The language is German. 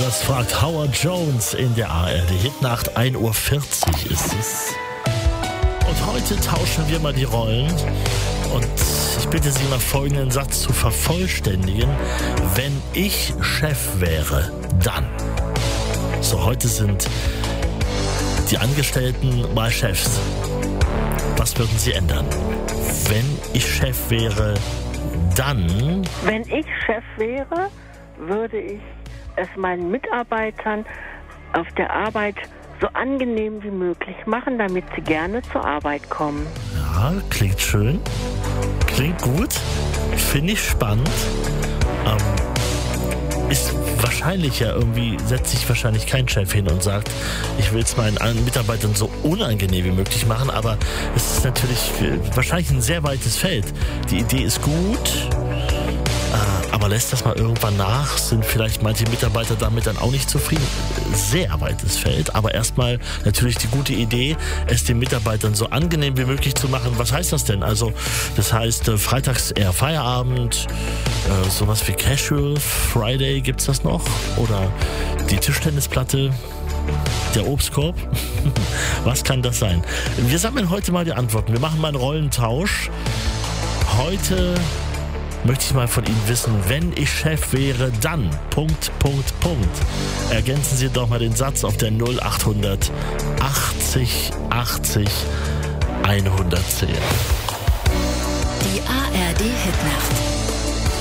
Das fragt Howard Jones in der ARD Hitnacht. 1:40 Uhr ist es. Und heute tauschen wir mal die Rollen. Und ich bitte Sie mal folgenden Satz zu vervollständigen. Wenn ich Chef wäre, dann. So, heute sind die Angestellten mal Chefs. Was würden Sie ändern? Wenn ich Chef wäre, dann. Wenn ich Chef wäre, würde ich es meinen Mitarbeitern auf der Arbeit so angenehm wie möglich machen, damit sie gerne zur Arbeit kommen. Ja, klingt schön. Klingt gut. Finde ich spannend. Ist wahrscheinlich ja irgendwie, setzt sich wahrscheinlich kein Chef hin und sagt, ich will es meinen Mitarbeitern so unangenehm wie möglich machen, aber es ist natürlich wahrscheinlich ein sehr weites Feld. Die Idee ist gut, aber lässt das mal irgendwann nach, sind vielleicht manche Mitarbeiter damit dann auch nicht zufrieden. Sehr weites Feld, aber erstmal natürlich die gute Idee, es den Mitarbeitern so angenehm wie möglich zu machen. Was heißt das denn? Also das heißt, freitags eher Feierabend, sowas wie Casual Friday gibt's das noch? Oder die Tischtennisplatte, der Obstkorb? Was kann das sein? Wir sammeln heute mal die Antworten. Wir machen mal einen Rollentausch. Heute möchte ich mal von Ihnen wissen, wenn ich Chef wäre, dann... ... Ergänzen Sie doch mal den Satz auf der 0800 80 80 110. Die ARD Hitnacht.